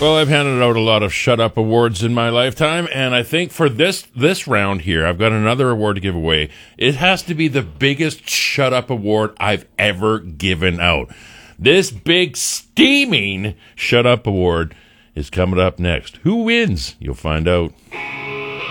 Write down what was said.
Well, I've handed out a lot of Shut Up awards in my lifetime, and I think for this round here, I've got another award to give away. It has to be the biggest Shut Up award I've ever given out. This big, steaming Shut Up award is coming up next. Who wins? You'll find out.